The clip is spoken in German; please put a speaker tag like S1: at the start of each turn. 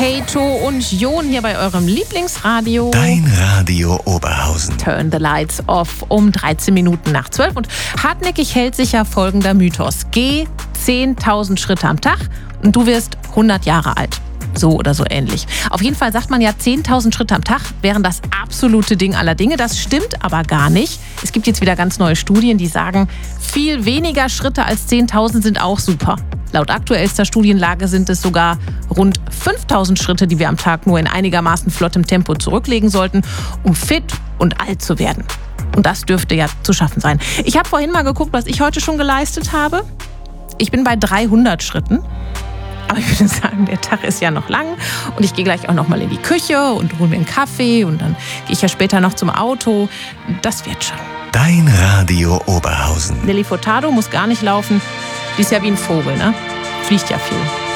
S1: Kato und Jon hier bei eurem Lieblingsradio.
S2: Dein Radio Oberhausen.
S1: Turn the lights off um 13 Minuten nach 12. Und hartnäckig hält sich ja folgender Mythos. Geh 10.000 Schritte am Tag und du wirst 100 Jahre alt. So oder so ähnlich. Auf jeden Fall sagt man ja, 10.000 Schritte am Tag wären das absolute Ding aller Dinge. Das stimmt aber gar nicht. Es gibt jetzt wieder ganz neue Studien, die sagen, viel weniger Schritte als 10.000 sind auch super. Laut aktuellster Studienlage sind es sogar rund 5.000 Schritte, die wir am Tag nur in einigermaßen flottem Tempo zurücklegen sollten, um fit und alt zu werden. Und das dürfte ja zu schaffen sein. Ich habe vorhin mal geguckt, was ich heute schon geleistet habe. Ich bin bei 300 Schritten. Aber ich würde sagen, der Tag ist ja noch lang und ich gehe gleich auch noch mal in die Küche und hole mir einen Kaffee und dann gehe ich ja später noch zum Auto. Das wird schon.
S2: Dein Radio Oberhausen.
S1: Nelly Furtado muss gar nicht laufen. Die ist ja wie ein Vogel, ne? Fliegt ja viel.